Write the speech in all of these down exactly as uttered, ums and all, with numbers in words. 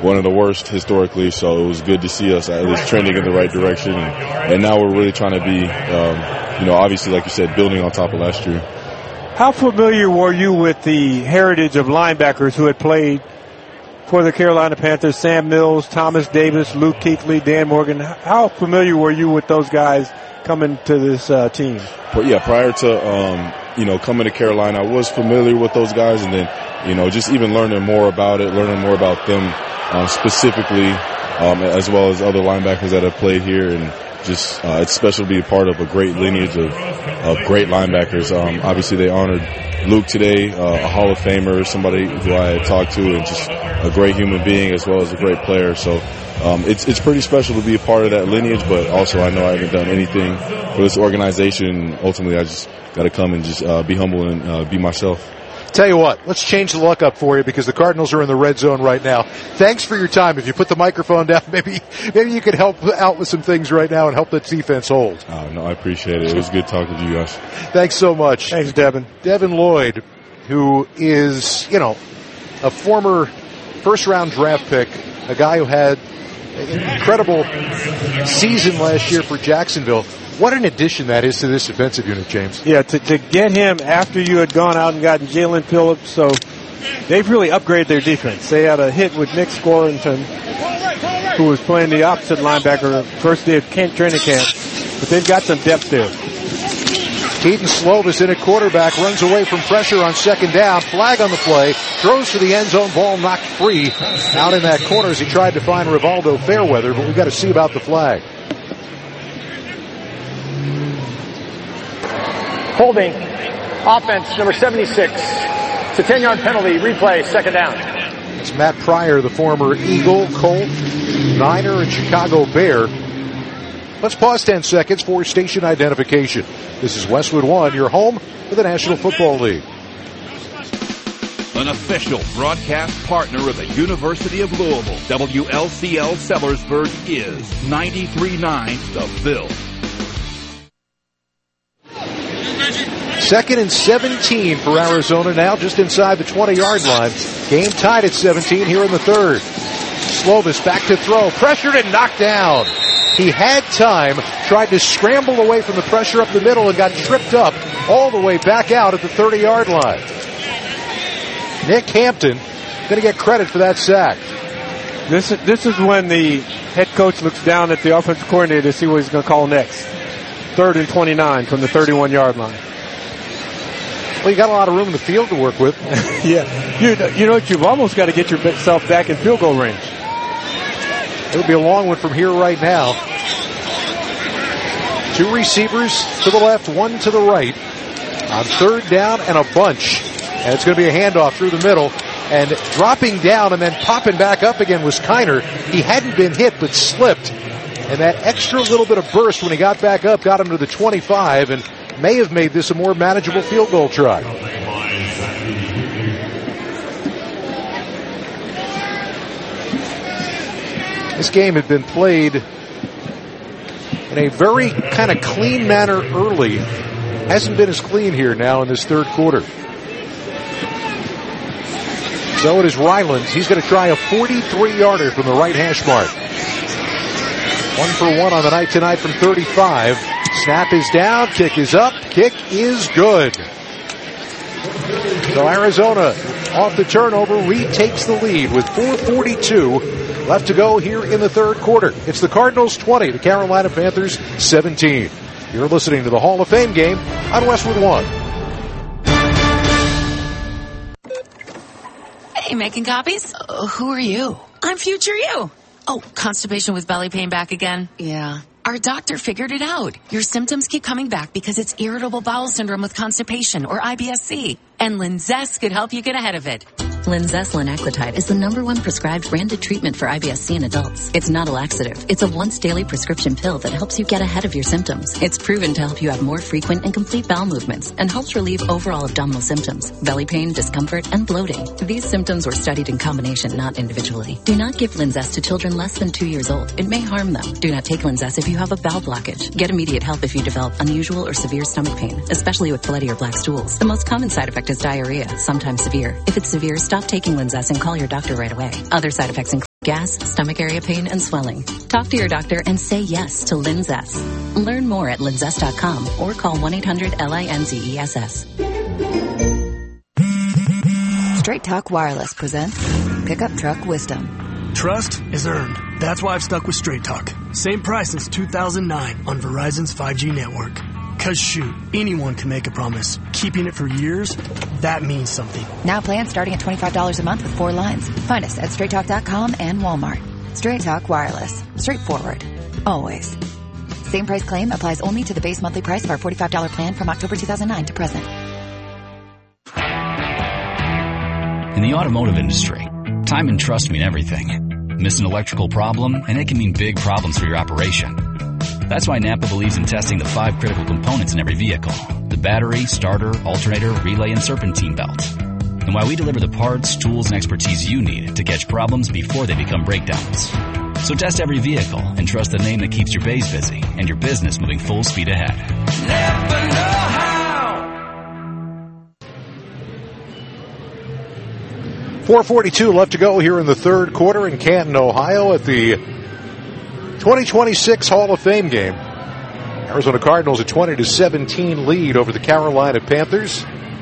one of the worst historically, so it was good to see us at least trending in the right direction. And, and now we're really trying to be, um, you know, obviously, like you said, building on top of last year. How familiar were you with the heritage of linebackers who had played for the Carolina Panthers? Sam Mills, Thomas Davis, Luke Kuechly, Dan Morgan. How familiar were you with those guys coming to this uh, team? But yeah, prior to um, you know coming to Carolina, I was familiar with those guys, and then you know just even learning more about it, learning more about them um, specifically, um, as well as other linebackers that have played here, and just uh, it's special to be a part of a great lineage of, of great linebackers. Um, obviously, they honored Luke today, uh, a Hall of Famer, somebody who I had talked to, and just a great human being as well as a great player. So um, it's it's pretty special to be a part of that lineage, but also I know I haven't done anything for this organization. Ultimately, I just got to come and just uh, be humble and uh, be myself. Tell you what, let's change the luck up for you because the Cardinals are in the red zone right now. Thanks for your time. If you put the microphone down, maybe maybe you could help out with some things right now and help that defense hold. Oh, no, I appreciate it. It was good talking to you guys. Thanks so much. Thanks, Devin. Devin Lloyd, who is, you know, a former first-round draft pick, a guy who had an incredible season last year for Jacksonville. What an addition that is to this defensive unit, James. Yeah, to, to get him after you had gone out and gotten Jalen Phillips, so they've really upgraded their defense. They had a hit with Nick Scorington, who was playing the opposite linebacker first day of camp, training camp, but they've got some depth there. Keaton Slovis in at quarterback, runs away from pressure on second down, flag on the play, throws for the end zone, ball knocked free out in that corner as he tried to find Rivaldo Fairweather, but we've got to see about the flag. Holding, offense, number seventy-six. It's a ten-yard penalty, replay, second down. It's Matt Pryor, the former Eagle, Colt, Niner, and Chicago Bear. Let's pause ten seconds for station identification. This is Westwood One, your home for the National Football League. An official broadcast partner of the University of Louisville, W L C L Sellersburg is ninety-three point nine The Ville. Second and seventeen for Arizona now, just inside the twenty-yard line. Game tied at seventeen here in the third. Slovis back to throw, pressured and knocked down. He had time, tried to scramble away from the pressure up the middle and got tripped up all the way back out at the thirty-yard line. Nick Hampton going to get credit for that sack. This is, this is when the head coach looks down at the offensive coordinator to see what he's going to call next. Third and twenty-nine from the thirty-one-yard line. Well, you got a lot of room in the field to work with. Yeah. You, you know what? You've almost got to get yourself back in field goal range. It'll be a long one from here right now. Two receivers to the left, one to the right. On third down and a bunch. And it's going to be a handoff through the middle. And dropping down and then popping back up again was Kiner. He hadn't been hit but slipped. And that extra little bit of burst when he got back up got him to the twenty-five and may have made this a more manageable field goal try. This game had been played in a very kind of clean manner early. Hasn't been as clean here now in this third quarter. So it is Rylands. He's going to try a forty-three-yarder from the right hash mark. One for one on the night tonight from thirty-five. Snap is down, kick is up, kick is good. So Arizona, off the turnover, retakes the lead with four forty-two left to go here in the third quarter. It's the Cardinals twenty, the Carolina Panthers seventeen. You're listening to the Hall of Fame game on Westwood One. Hey, making copies? Uh, who are you? I'm future you. Oh, constipation with belly pain back again? Yeah. Our doctor figured it out. Your symptoms keep coming back because it's irritable bowel syndrome with constipation, or I B S C. And Linzess could help you get ahead of it. Linzess linaclotide is the number one prescribed branded treatment for I B S C in adults. It's not a laxative. It's a once daily prescription pill that helps you get ahead of your symptoms. It's proven to help you have more frequent and complete bowel movements and helps relieve overall abdominal symptoms, belly pain, discomfort, and bloating. These symptoms were studied in combination, not individually. Do not give Linzess to children less than two years old. It may harm them. Do not take Linzess if you have a bowel blockage. Get immediate help if you develop unusual or severe stomach pain, especially with bloody or black stools. The most common side effect is diarrhea, sometimes severe. If it's severe, stop taking Linzess and call your doctor right away. Other side effects include gas, stomach area pain, and swelling. Talk to your doctor and say yes to Linzess. Learn more at linzess dot com or call one eight hundred L I N Z E S S. Straight Talk Wireless presents Pickup Truck Wisdom. Trust is earned. That's why I've stuck with Straight Talk. Same price since two thousand nine on Verizon's five G network. Cause shoot, anyone can make a promise. Keeping it for years, that means something. Now plans starting at twenty-five dollars a month with four lines. Find us at straight talk dot com and Walmart. Straight Talk Wireless. Straightforward. Always. Same price claim applies only to the base monthly price of our forty-five dollars plan from October two thousand nine to present. In the automotive industry, time and trust mean everything. Miss an electrical problem, and it can mean big problems for your operation. That's why Napa believes in testing the five critical components in every vehicle: the battery, starter, alternator, relay, and serpentine belt. And why we deliver the parts, tools, and expertise you need to catch problems before they become breakdowns. So test every vehicle and trust the name that keeps your bays busy and your business moving full speed ahead. Never know how. four forty-two left to go here in the third quarter in Canton, Ohio at the twenty twenty-six Hall of Fame game. Arizona Cardinals a twenty to seventeen lead over the Carolina Panthers.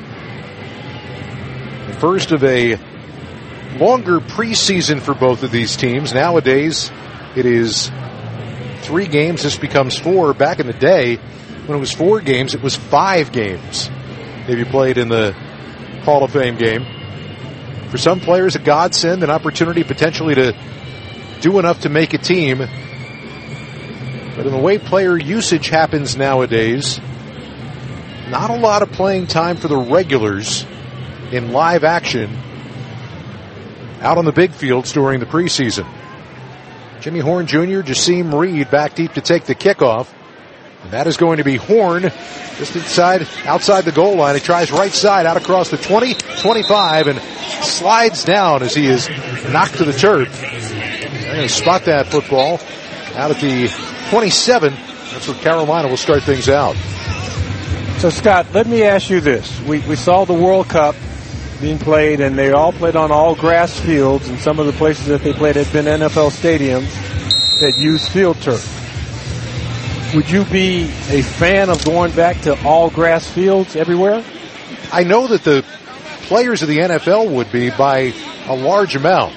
The first of a longer preseason for both of these teams. Nowadays, it is three games. This becomes four. Back in the day, when it was four games, it was five games if you played in the Hall of Fame game. For some players, a godsend, an opportunity potentially to do enough to make a team. But in the way player usage happens nowadays, not a lot of playing time for the regulars in live action out on the big fields during the preseason. Jimmy Horn Junior, Jasim Reed back deep to take the kickoff. And that is going to be Horn just inside, outside the goal line. He tries right side out across the twenty, twenty-five, and slides down as he is knocked to the turf. They're going to spot that football out at the twenty-seven. That's where Carolina will start things out. So, Scott, let me ask you this. We we saw the World Cup being played, and they all played on all grass fields, and some of the places that they played had been N F L stadiums that used field turf. Would you be a fan of going back to all grass fields everywhere? I know that the players of the N F L would be by a large amount.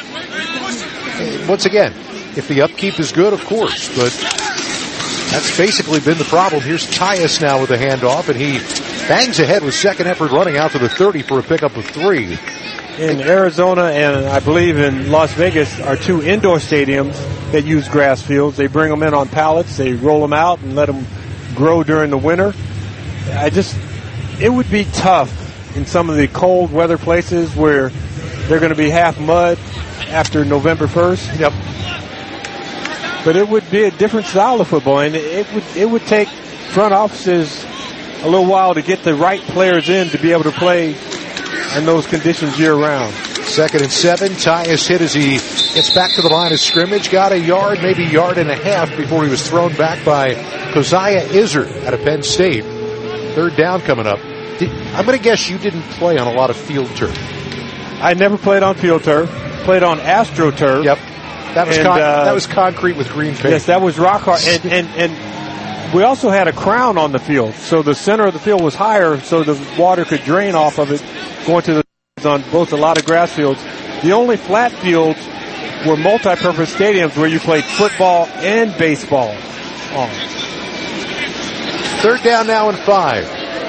Once again, if the upkeep is good, of course, but that's basically been the problem. Here's Tyus now with a handoff, and he bangs ahead with second effort running out to the thirty for a pickup of three. In Arizona and I believe in Las Vegas are two indoor stadiums that use grass fields. They bring them in on pallets, they roll them out and let them grow during the winter. I just, it would be tough in some of the cold weather places where they're going to be half mud after November first. Yep. But it would be a different style of football, and it would it would take front offices a little while to get the right players in to be able to play in those conditions year-round. Second and seven. Tyus hit as he gets back to the line of scrimmage. Got a yard, maybe yard and a half before he was thrown back by Keziah Izzard out of Penn State. Third down coming up. Did, I'm going to guess you didn't play on a lot of field turf. I never played on field turf. Played on AstroTurf. Yep. That was and, con- uh, that was concrete with green paint. Yes, that was rock hard. And, and, and we also had a crown on the field. So the center of the field was higher so the water could drain off of it going to the on both a lot of grass fields. The only flat fields were multi-purpose stadiums where you played football and baseball on. Third down now and five.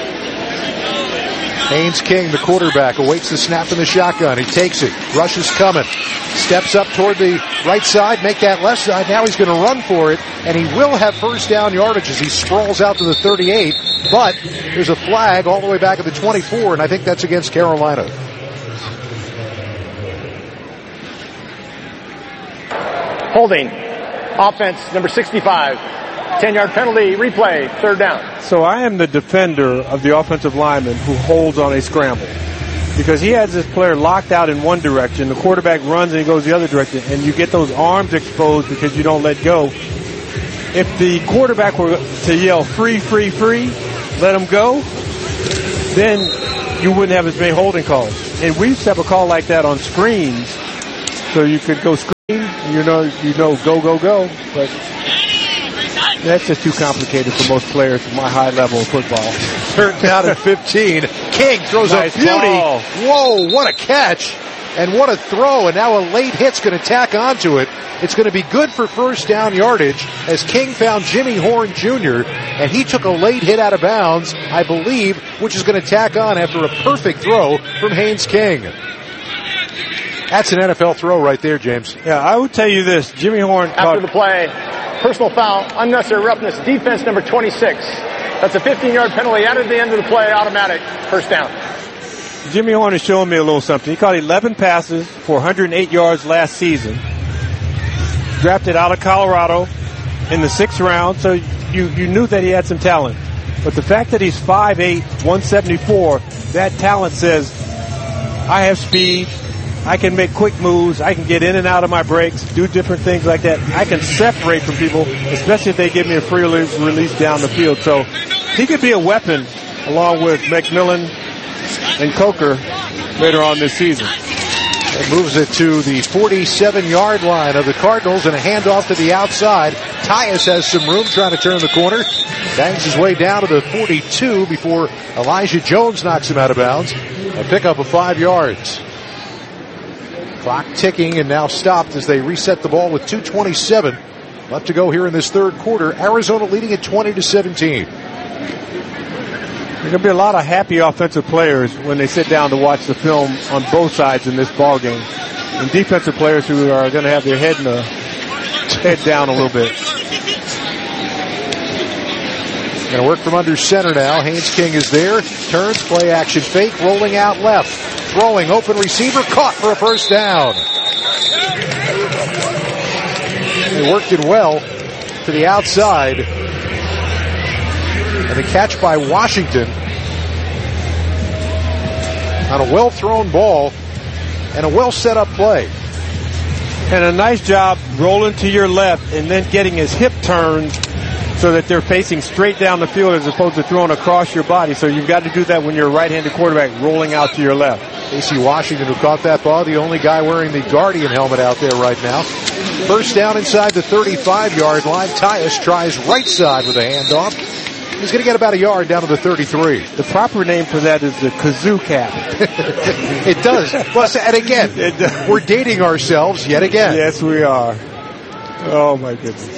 Haynes King, the quarterback, awaits the snap in the shotgun. He takes it. Rush is coming. Steps up toward the right side, make that left side. Now he's going to run for it, and he will have first down yardage as he sprawls out to the thirty-eight. But there's a flag all the way back at the twenty-four, and I think that's against Carolina. Holding. Offense, number sixty-five. ten-yard penalty, replay, third down. So I am the defender of the offensive lineman who holds on a scramble. Because he has this player locked out in one direction, the quarterback runs and he goes the other direction, and you get those arms exposed because you don't let go. If the quarterback were to yell, free, free, free, let him go, then you wouldn't have as many holding calls. And we used to have a call like that on screens So you could go screen, you know, you know, go, go, go, but that's just too complicated for most players at my high level of football. Third down and fifteen. King throws nice a beauty. Ball. Whoa, what a catch. And what a throw. And now a late hit's going to tack onto it. It's going to be good for first down yardage as King found Jimmy Horn Junior And he took a late hit out of bounds, I believe, which is going to tack on after a perfect throw from Haynes King. That's an N F L throw right there, James. Yeah, I would tell you this. Jimmy Horn After caught the play, personal foul, unnecessary roughness, defense number twenty-six. That's a fifteen-yard penalty added at the end of the play, automatic, first down. Jimmy Horn is showing me a little something. He caught eleven passes for one hundred eight yards last season. Drafted out of Colorado in the sixth round, so you, you knew that he had some talent. But the fact that he's five eight, one seventy-four, that talent says, I have speed, I can make quick moves, I can get in and out of my breaks, do different things like that. I can separate from people, especially if they give me a free release down the field. So he could be a weapon along with McMillan and Coker later on this season. It moves it to the forty-seven-yard line of the Cardinals and a handoff to the outside. Tyus has some room trying to turn the corner. Bangs his way down to the forty-two before Elijah Jones knocks him out of bounds. A pickup of five yards. Clock ticking and now stopped as they reset the ball with two twenty-seven left to go here in this third quarter. Arizona leading at twenty to seventeen. There's going to be a lot of happy offensive players when they sit down to watch the film on both sides in this ball game, and defensive players who are going to have their head in the head down a little bit. Going to work from under center now. Haynes King is there. Turns, play action fake, rolling out left. Throwing, open receiver, caught for a first down. They worked it well to the outside. And a catch by Washington on a well-thrown ball and a well-set-up play. And a nice job rolling to your left and then getting his hip turned so that they're facing straight down the field as opposed to throwing across your body. So you've got to do that when you're a right-handed quarterback rolling out to your left. Casey Washington, who caught that ball, the only guy wearing the Guardian helmet out there right now. First down inside the thirty-five-yard line. Tyus tries right side with a handoff. He's going to get about a yard down to the thirty-three. The proper name for that is the kazoo cap. It does. Plus, and again, it does. We're dating ourselves yet again. Yes, we are. Oh, my goodness.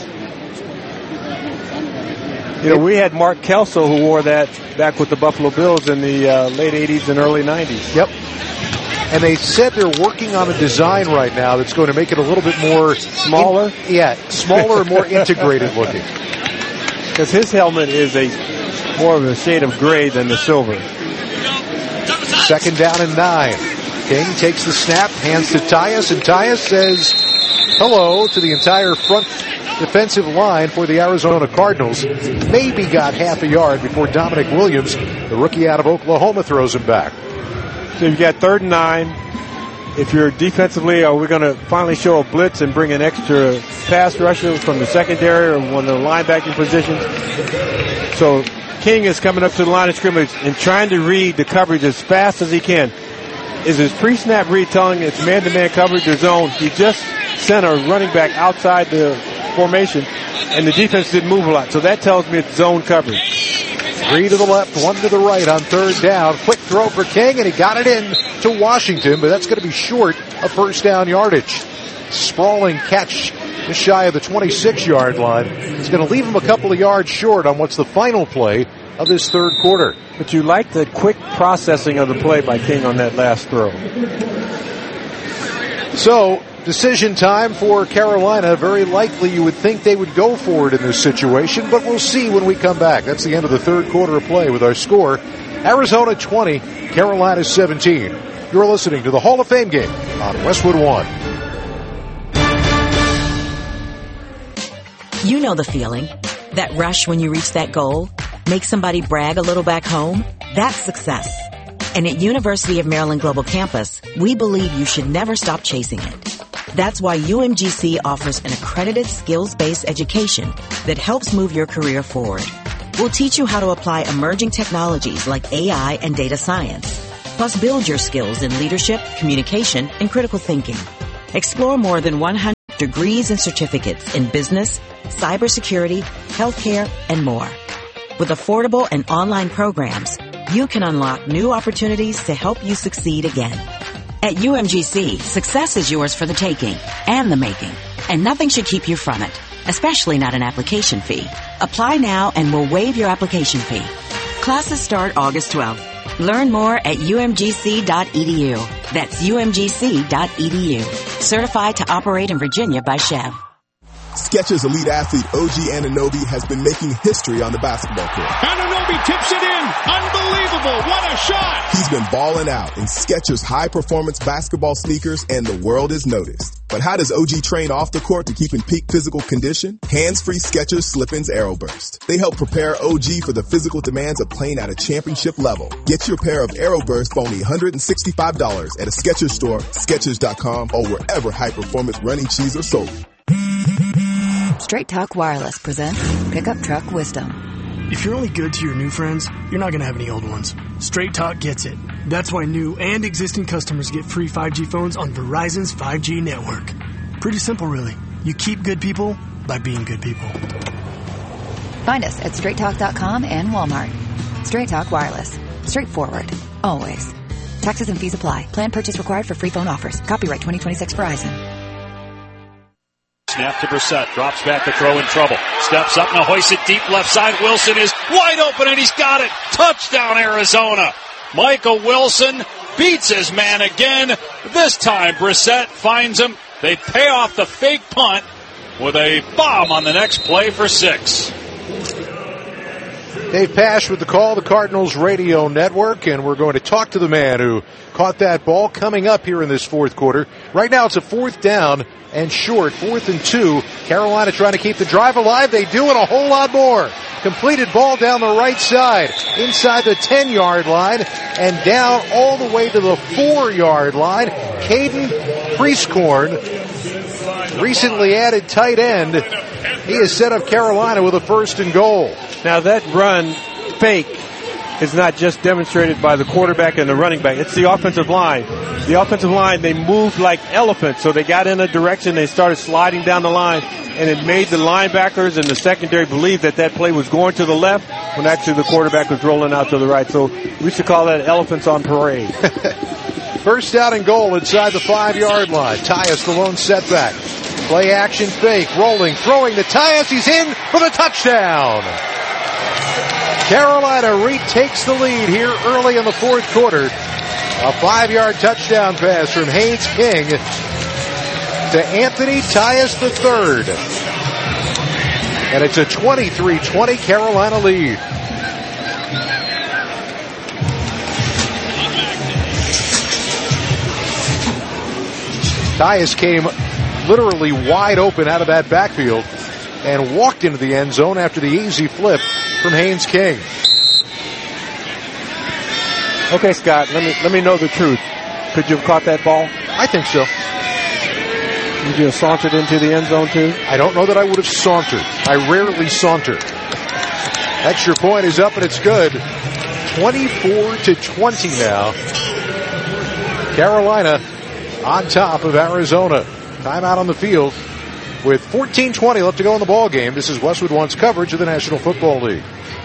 You know, we had Mark Kelso who wore that back with the Buffalo Bills in the uh, late eighties and early nineties. Yep. And they said they're working on a design right now that's going to make it a little bit more... Smaller? In, yeah, smaller and more integrated looking. Because his helmet is a more of a shade of gray than the silver. Second down and nine. King takes the snap, hands to Tyus, and Tyus says hello to the entire front defensive line for the Arizona Cardinals. Maybe got half a yard before Dominic Williams, the rookie out of Oklahoma, throws him back. So you've got third and nine. If you're defensively, are we going to finally show a blitz and bring an extra pass rusher from the secondary or one of the linebacking positions? So King is coming up to the line of scrimmage and trying to read the coverage as fast as he can. Is his pre-snap read telling it's man-to-man coverage or zone? He just sent a running back outside the formation, and the defense didn't move a lot. So that tells me it's zone coverage. Three to the left, one to the right on third down. Quick throw for King, and he got it in to Washington, but that's going to be short of first down yardage. Sprawling catch just shy of the twenty-six-yard line. It's going to leave him a couple of yards short on what's the final play of this third quarter. But you like the quick processing of the play by King on that last throw. So, decision time for Carolina. Very likely you would think they would go for it in this situation, but we'll see when we come back. That's the end of the third quarter of play with our score. Arizona twenty, Carolina seventeen. You're listening to the Hall of Fame game on Westwood One. You know the feeling. That rush when you reach that goal. Make somebody brag a little back home. That's success. And at University of Maryland Global Campus, we believe you should never stop chasing it. That's why U M G C offers an accredited skills-based education that helps move your career forward. We'll teach you how to apply emerging technologies like A I and data science, plus build your skills in leadership, communication, and critical thinking. Explore more than one hundred degrees and certificates in business, cybersecurity, healthcare, and more. With affordable and online programs, you can unlock new opportunities to help you succeed again. At U M G C, success is yours for the taking and the making, and nothing should keep you from it, especially not an application fee. Apply now and we'll waive your application fee. Classes start August twelfth. Learn more at U M G C dot E D U. That's U M G C dot E D U. Certified to operate in Virginia by Chev. Skechers elite athlete O G Anunoby has been making history on the basketball court. Anunoby tips it in. Unbelievable. What a shot. He's been balling out in Skechers high-performance basketball sneakers, and the world has noticed. But how does O G train off the court to keep in peak physical condition? Hands-free Skechers Slip-ins Aeroburst. They help prepare O G for the physical demands of playing at a championship level. Get your pair of Aeroburst for only one hundred sixty-five dollars at a Skechers store, Skechers dot com, or wherever high-performance running shoes are sold. Straight Talk Wireless presents Pickup Truck Wisdom. If you're only good to your new friends, you're not going to have any old ones. Straight Talk gets it. That's why new and existing customers get free five G phones on Verizon's five G network. Pretty simple, really. You keep good people by being good people. Find us at straight talk dot com and Walmart. Straight Talk Wireless. Straightforward. Always. Taxes and fees apply. Plan purchase required for free phone offers. Copyright twenty twenty-six Verizon. Snap to Brissett. Drops back to throw in trouble. Steps up and hoists it deep left side. Wilson is wide open and he's got it. Touchdown Arizona. Michael Wilson beats his man again. This time Brissett finds him. They pay off the fake punt with a bomb on the next play for six. Dave Pasch with the call, the Cardinals radio network, and we're going to talk to the man who caught that ball coming up here in this fourth quarter. Right now it's a fourth down and short, fourth and two. Carolina trying to keep the drive alive. They do, and a whole lot more. Completed ball down the right side, inside the ten-yard line, and down all the way to the four-yard line. Caden Prieskorn, recently added tight end. He has set up Carolina with a first and goal. Now that run fake is not just demonstrated by the quarterback and the running back. It's the offensive line. The offensive line, they moved like elephants. So they got in a direction, they started sliding down the line, and it made the linebackers and the secondary believe that that play was going to the left when actually the quarterback was rolling out to the right. So we used to call that elephants on parade. First down and goal inside the five-yard line. Tyus, the lone setback. Play action fake, rolling, throwing to Tyus. He's in for the touchdown. Carolina retakes the lead here early in the fourth quarter. A five-yard touchdown pass from Haynes King to Anthony Tyus the third. And it's a twenty-three twenty Carolina lead. Tyus came literally wide open out of that backfield and walked into the end zone after the easy flip from Haynes King. Okay, Scott, let me let me know the truth. Could you have caught that ball? I think so. Would you have sauntered into the end zone too? I don't know that I would have sauntered. I rarely saunter. Extra point is up and it's good. twenty-four to twenty now. Carolina on top of Arizona. Timeout on the field with fourteen twenty left to go in the ball game. This is Westwood One's coverage of the National Football League.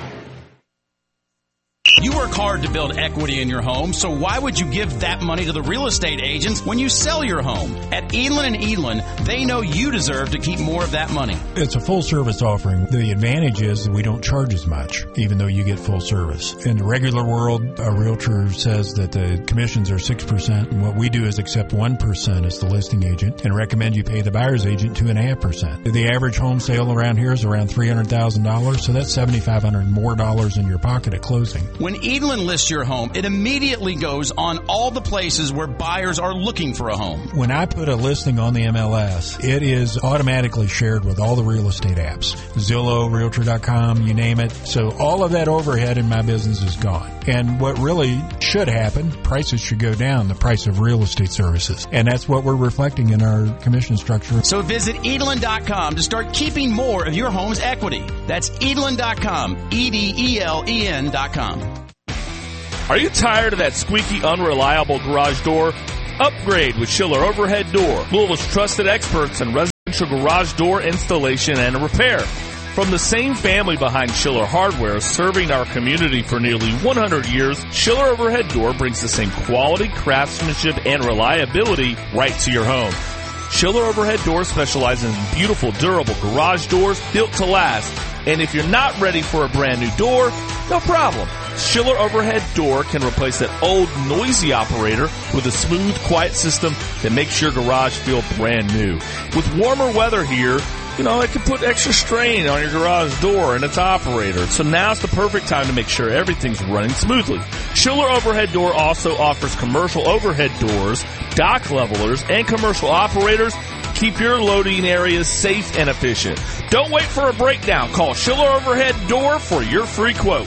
You work hard to build equity in your home, so why would you give that money to the real estate agents when you sell your home? At Edlin and Edlin, they know you deserve to keep more of that money. It's a full-service offering. The advantage is that we don't charge as much, even though you get full service. In the regular world, a realtor says that the commissions are six percent, and what we do is accept one percent as the listing agent and recommend you pay the buyer's agent two point five percent. The average home sale around here is around three hundred thousand dollars, so that's seven thousand five hundred dollars more dollars in your pocket at closing. When Edlin lists your home, it immediately goes on all the places where buyers are looking for a home. When I put a listing on the M L S, it is automatically shared with all the real estate apps. Zillow, Realtor dot com, you name it. So all of that overhead in my business is gone. And what really should happen, prices should go down, the price of real estate services. And that's what we're reflecting in our commission structure. So visit Edlin dot com to start keeping more of your home's equity. That's Edlin dot com, E D E L E N dot com. Are you tired of that squeaky, unreliable garage door? Upgrade with Schiller Overhead Door, Louisville's trusted experts in residential garage door installation and repair. From the same family behind Schiller Hardware, serving our community for nearly one hundred years, Schiller Overhead Door brings the same quality, craftsmanship, and reliability right to your home. Schiller Overhead Door specializes in beautiful, durable garage doors built to last. And if you're not ready for a brand new door, no problem. Schiller Overhead Door can replace that old, noisy operator with a smooth, quiet system that makes your garage feel brand new. With warmer weather here, you know, it can put extra strain on your garage door and its operator. So now's the perfect time to make sure everything's running smoothly. Schiller Overhead Door also offers commercial overhead doors, dock levelers, and commercial operators. Keep your loading areas safe and efficient. Don't wait for a breakdown. Call Schiller Overhead Door for your free quote.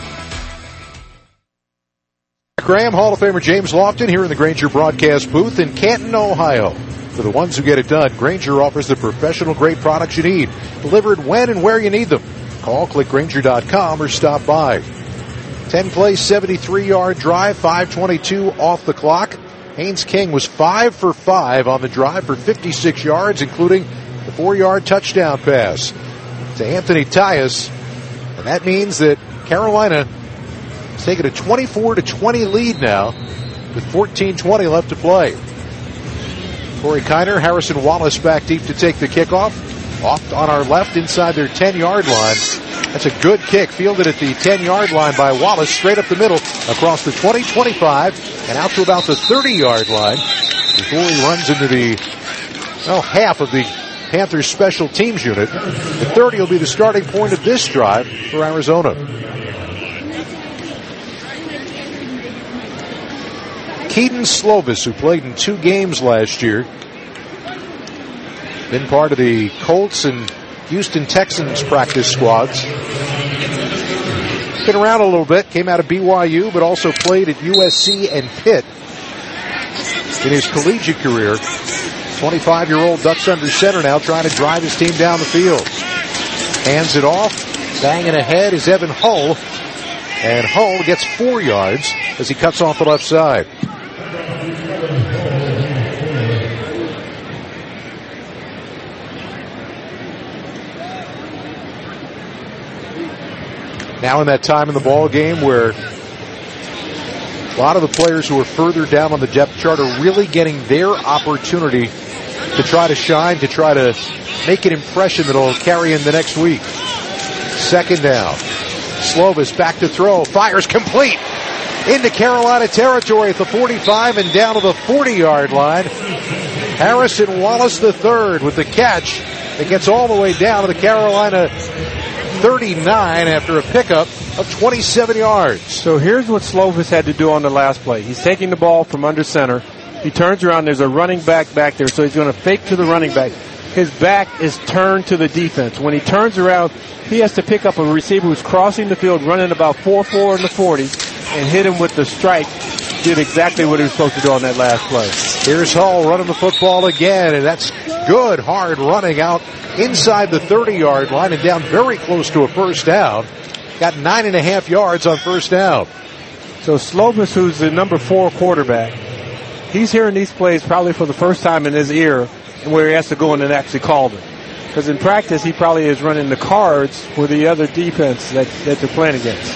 Graham, Hall of Famer James Lofton here in the Grainger broadcast booth in Canton, Ohio. For the ones who get it done, Grainger offers the professional-grade products you need, delivered when and where you need them. Call, click Grainger dot com, or stop by. ten-play, seventy-three-yard drive, five twenty-two off the clock. Haynes King was five for five on the drive for fifty-six yards, including the four-yard touchdown pass to Anthony Tyus. And that means that Carolina has taken a twenty-four to twenty lead now with fourteen twenty left to play. Corey Kiner, Harrison Wallace back deep to take the kickoff. Off on our left inside their ten-yard line. That's a good kick, fielded at the ten-yard line by Wallace, straight up the middle, across the twenty, twenty-five, and out to about the thirty-yard line before he runs into the, well, half of the Panthers special teams unit. The thirty will be the starting point of this drive for Arizona. Keaton Slovis, who played in two games last year, been part of the Colts and Houston Texans practice squads. Been around a little bit, came out of B Y U, but also played at U S C and Pitt in his collegiate career. twenty-five-year-old Ducks under center now, trying to drive his team down the field. Hands it off, banging ahead is Evan Hull, and Hull gets four yards as he cuts off the left side. Now in that time in the ball game where a lot of the players who are further down on the depth chart are really getting their opportunity to try to shine, to try to make an impression that will carry in the next week. Second down. Slovis back to throw. Fires complete into Carolina territory at the forty-five and down to the forty-yard line. Harrison Wallace the third with the catch. It gets all the way down to the Carolina thirty-nine after a pickup of twenty-seven yards. So here's what Slovis had to do on the last play. He's taking the ball from under center. He turns around. There's a running back back there, so he's going to fake to the running back. His back is turned to the defense. When he turns around, he has to pick up a receiver who's crossing the field, running about four four in the forty, and hit him with the strike. Did exactly what he was supposed to do on that last play. Here's Hull running the football again, and that's good, hard running out inside the thirty-yard line and down very close to a first down. Got nine and a half yards on first down. So Slovis, who's the number four quarterback, he's hearing these plays probably for the first time in his ear, where he has to go in and actually call them. Because in practice, he probably is running the cards for the other defense that, that they're playing against.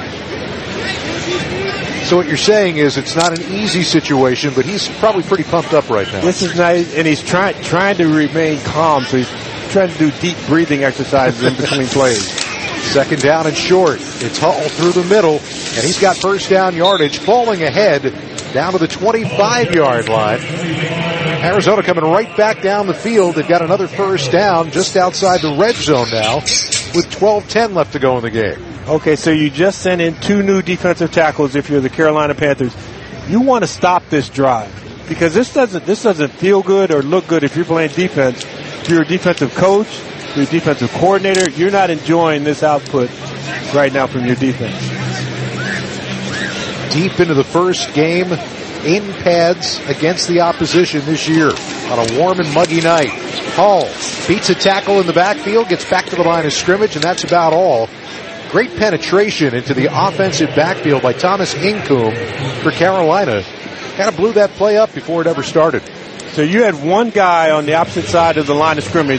So what you're saying is it's not an easy situation, but he's probably pretty pumped up right now. This is nice, and he's trying trying to remain calm, so he's trying to do deep breathing exercises in between plays. Second down and short. It's Hull through the middle, and he's got first down yardage, falling ahead down to the twenty-five-yard line. Arizona coming right back down the field. They've got another first down just outside the red zone now with twelve ten left to go in the game. Okay, so you just sent in two new defensive tackles if you're the Carolina Panthers. You want to stop this drive because this doesn't this doesn't feel good or look good if you're playing defense. If you're a defensive coach, you're a defensive coordinator, you're not enjoying this output right now from your defense. Deep into the first game in pads against the opposition this year on a warm and muggy night. Hull beats a tackle in the backfield, gets back to the line of scrimmage, and that's about all. Great penetration into the offensive backfield by Thomas Incoom for Carolina. kind of blew that play up before it ever started. So you had one guy on the opposite side of the line of scrimmage